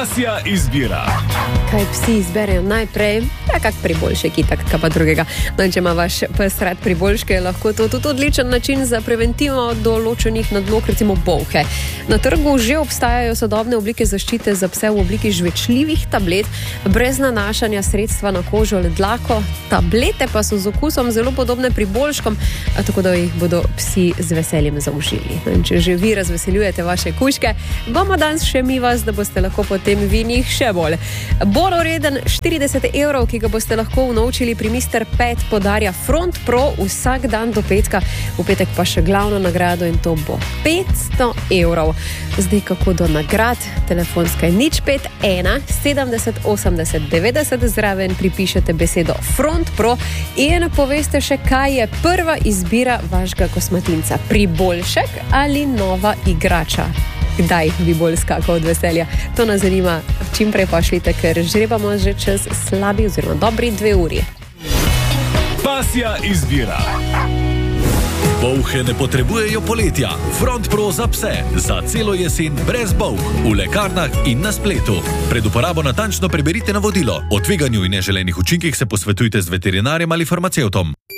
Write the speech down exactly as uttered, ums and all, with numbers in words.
Pasja izbira. Kaj psi izberejo najprej? Ja, kak priboljšek, itak, kaj pa drugega. No, če ima vaš pes rad priboljške, lahko to tudi odličen način za preventivo določenih nadlog, recimo bolhe. Na trgu že obstajajo sodobne oblike zaščite za pse v obliki žvečljivih tablet, brez nanašanja sredstva na kožo ali dlako. Tablete pa so z okusom zelo podobne priboljškom, tako da jih bodo psi z veseljem zaužili. In če že vi razveseljujete vaše kužke, bomo danes še mi vas, da boste lahko potem vi njih še bolj. Bororeden štirideset evrov, ki ga boste lahko unovčili pri mister Pet, podarja Front Pro vsak dan do petka. V petek pa še glavno nagrado in to bo petsto evrov. Zdaj kako do nagrad? Telefonska je nič pet ena sedemdeset osemdeset devetdeset, zraven pripišete besedo Front Pro in poveste še, kaj je prva izbira vašega kosmatinca. Priboljšek ali nova igrača? Kdaj bi bolj skakal od veselja? To nas zanima. Čim prej pošljite, ker žrebamo že čez slabi oziroma dobri dve uri. Pasja izbira. Bolhe ne potrebujejo poletja. Front Pro za pse. Za celo jesen brez bolh. V lekarnah in na spletu. Pred uporabo natančno preberite navodilo. O tveganju in neželenih učinkih se posvetujte z veterinarjem ali farmacevtom.